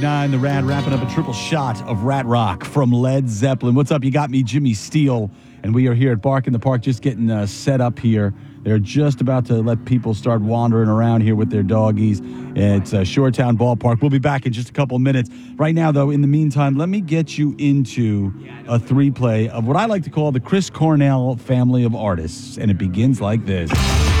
The Rad wrapping up a triple shot of Rat Rock from Led Zeppelin. What's up? You got me, Jimmy Steele, and we are here at Bark in the Park just getting set up here. They're just about to let people start wandering around here with their doggies. It's Shoretown Ballpark. We'll be back in just a couple of minutes. Right now, though, in the meantime, let me get you into a three-play of what I like to call the Chris Cornell family of artists, and it begins like this.